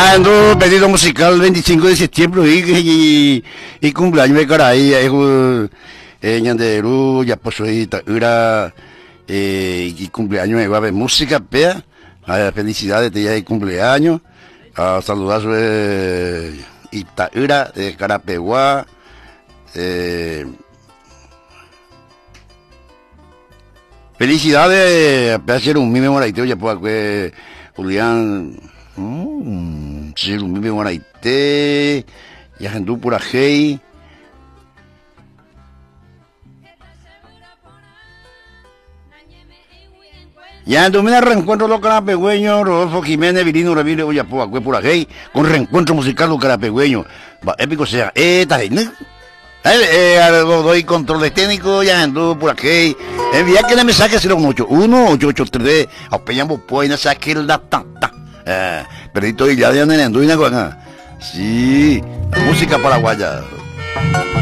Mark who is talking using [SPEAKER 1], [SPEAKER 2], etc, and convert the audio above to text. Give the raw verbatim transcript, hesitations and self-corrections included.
[SPEAKER 1] Ya ando pedido musical el veinticinco de septiembre y, y, y cumpleaños de Caray, eh, ñanderu, ya pues hoy era eh, y cumpleaños de Guave Música, pea, ah, felicidades de ya de cumpleaños, a saludar a eh, Itaura de Carapeguá, eh, felicidades, a hacer un mime moraiteo, ya pues Julián, mmm, sí, un mime moraite, ya gente por ahí. Ya en domina reencuentro los carapegüeños, Rodolfo Jiménez, Virino Ramírez, Oyapoa, por ahí, con reencuentro musical los carapegüeños. Épico sea, esta gente. Eh, algo doy controles técnicos, ya ando por aquí. Envía que le mensaje cero ocho uno ocho ocho tres, apeñamos pues, no saque la tanta. Eh, pero estoy ya de andando y una guana. Sí, música paraguaya.